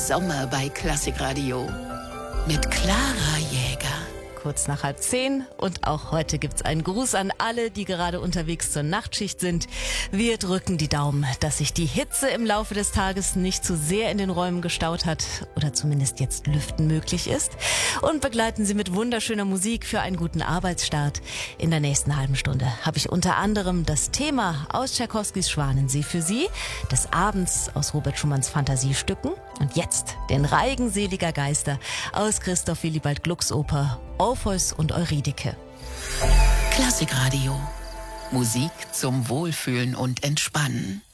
Sommer bei Klassikradio mit Clara Jäger. Kurz nach 9:30 und auch heute gibt's einen Gruß an alle, die gerade unterwegs zur Nachtschicht sind. Wir drücken die Daumen, dass sich die Hitze im Laufe des Tages nicht zu sehr in den Räumen gestaut hat oder zumindest jetzt Lüften möglich ist und begleiten Sie mit wunderschöner Musik für einen guten Arbeitsstart. In der nächsten halben Stunde habe ich unter anderem das Thema aus Tschaikowskis Schwanensee für Sie, des Abends aus Robert Schumanns Fantasiestücken und jetzt den Reigen seliger Geister aus Christoph Willibald Glucks Oper Orpheus und Eurydike. Klassikradio. Musik zum Wohlfühlen und Entspannen.